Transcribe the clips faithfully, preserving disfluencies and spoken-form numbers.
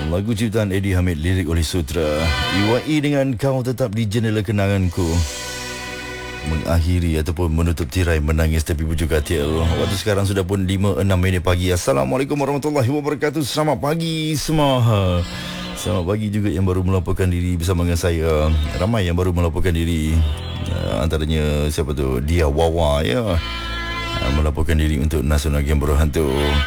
Lagu ciptaan Eddie Hamid, lirik oleh Sutra. I Y E dengan Kau Tetap di Jendela Kenanganku mengakhiri ataupun menutup tirai Menangis Tepi Bujur Katil. Waktu sekarang sudah pun lima enam minit pagi. Assalamualaikum warahmatullahi wabarakatuh. Selamat pagi semua. Selamat pagi juga yang baru melaporkan diri bersama dengan saya. Ramai yang baru melaporkan diri. Antaranya siapa tu? Dia Wawa ya. Melaporkan diri untuk Nasional Game Berhantu.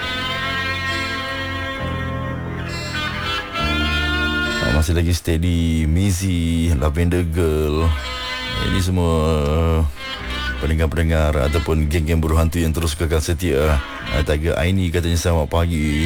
Masih lagi Steady, Mizi, Lavender Girl. Ini semua pendengar-pendengar ataupun geng-geng buruh hantu yang terus kekal setia. Tiger Aini katanya selamat pagi.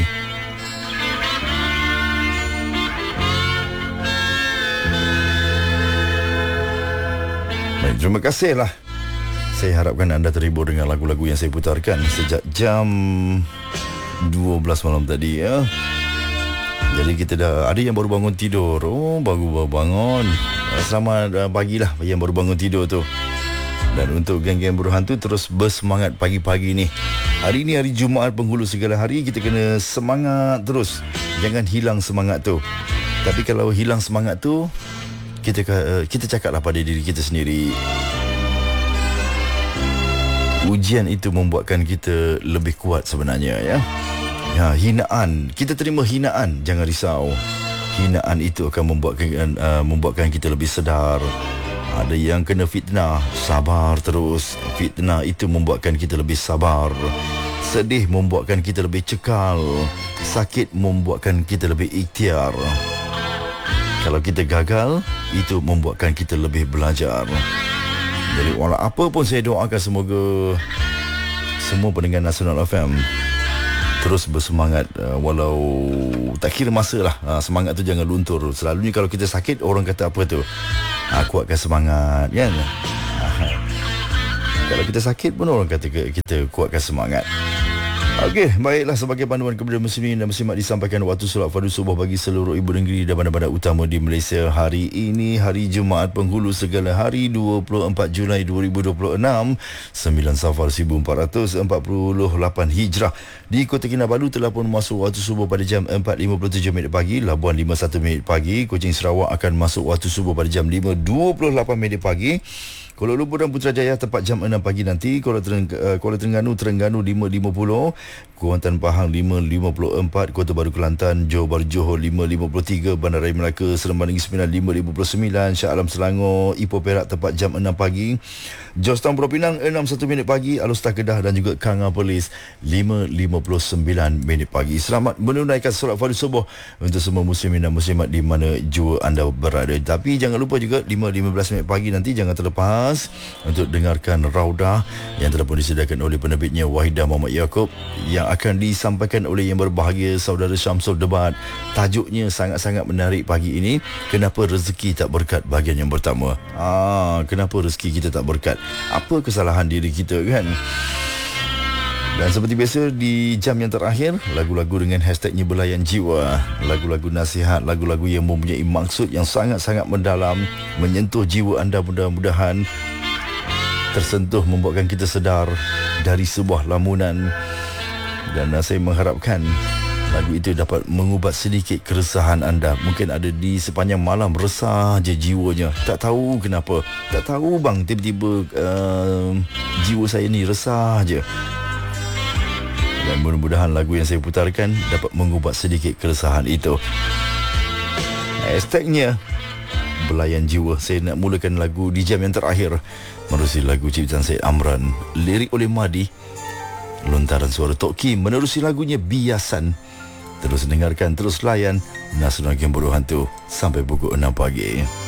Baik, terima kasih lah. Saya harapkan anda terhibur dengan lagu-lagu yang saya putarkan sejak jam dua belas malam tadi ya. Jadi kita dah, ada yang baru bangun tidur. Oh, baru-baru bangun. Selamat pagi lah yang baru bangun tidur tu. Dan untuk geng-geng buruh hantu terus bersemangat pagi-pagi ni. Hari ni hari Jumaat penghulu segala hari. Kita kena semangat terus. Jangan hilang semangat tu. Tapi kalau hilang semangat tu, Kita kita cakaplah pada diri kita sendiri. Ujian itu membuatkan kita lebih kuat sebenarnya ya. Ya, hinaan. Kita terima hinaan, jangan risau. Hinaan itu akan membuatkan uh, membuatkan kita lebih sedar. Ada yang kena fitnah, sabar terus. Fitnah itu membuatkan kita lebih sabar. Sedih membuatkan kita lebih cekal. Sakit membuatkan kita lebih ikhtiar. Kalau kita gagal, itu membuatkan kita lebih belajar. Jadi walau apa pun saya doakan semoga semua pendengar Nasional F M terus bersemangat uh, walau tak kira masa lah. Uh, semangat tu jangan luntur. Selalunya kalau kita sakit, orang kata apa tu? Uh, kuatkan semangat kan? Uh, kalau kita sakit pun orang kata kita kuatkan semangat. Okey, baiklah, sebagai panduan kepada muslimin dan muslimat disampaikan waktu solat fardu subuh bagi seluruh ibu negeri dan bandar-bandar utama di Malaysia. Hari ini hari Jumaat penghulu segala hari, dua puluh empat Julai dua ribu dua puluh enam, sembilan Safar seribu empat ratus empat puluh lapan Hijrah. Di Kota Kinabalu telah pun masuk waktu subuh pada jam empat lima puluh tujuh minit pagi, Labuan lima puluh satu minit pagi, Kuching Sarawak akan masuk waktu subuh pada jam lima dua puluh lapan minit pagi. Kuala Lumpur dan Putrajaya tepat jam enam pagi nanti. Kuala, Tereng, uh, Kuala Terengganu, Terengganu lima lima puluh. Kuantan Pahang lima lima puluh empat. Kota Baru Kelantan, Johor Bahru Johor lima lima puluh tiga. Bandaraya Melaka, Seremban Negeri Sembilan lima lima puluh sembilan. Shah Alam Selangor, Ipoh Perak tepat jam enam pagi. Georgetown Pulau Pinang enam satu minit pagi. Alor-Setar Kedah dan juga Kanga Perlis lima lima puluh sembilan minit pagi. Selamat menunaikan solat fardu subuh untuk semua muslimin dan muslimat di mana jua anda berada. Tapi jangan lupa juga lima lima belas minit pagi nanti jangan terlepas untuk dengarkan Raudah yang telah pun disediakan oleh penerbitnya Wahidah Muhammad Yaakob, yang akan disampaikan oleh yang berbahagia saudara Syamsul Debat. Tajuknya sangat-sangat menarik pagi ini. Kenapa rezeki tak berkat bahagian yang pertama? Ah, kenapa rezeki kita tak berkat? Apa kesalahan diri kita kan? Dan seperti biasa di jam yang terakhir, lagu-lagu dengan hashtagnya Belayan Jiwa. Lagu-lagu nasihat, lagu-lagu yang mempunyai maksud yang sangat-sangat mendalam, menyentuh jiwa anda, mudah-mudahan tersentuh, membuatkan kita sedar dari sebuah lamunan. Dan saya mengharapkan lagu itu dapat mengubat sedikit keresahan anda. Mungkin ada di sepanjang malam resah je jiwanya, tak tahu kenapa. Tak tahu bang, tiba-tiba uh, jiwa saya ni resah je. Dan mudah-mudahan lagu yang saya putarkan dapat mengubat sedikit keresahan itu. Hashtagnya Belayan Jiwa. Saya nak mulakan lagu di jam yang terakhir menerusi lagu ciptaan Syed Amran, lirik oleh Madi, lontaran suara Tok Kim, menerusi lagunya Biasan. Terus dengarkan, terus layan Nasional Game Buruh Hantu sampai pukul enam pagi.